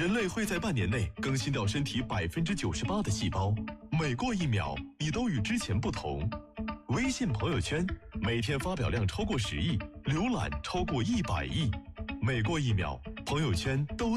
人类会在半年内更新掉身体98%的细胞，每过1秒，你都与之前不同。微信朋友圈每天发表量超过10亿，浏览超过100亿，每过1秒，朋友圈都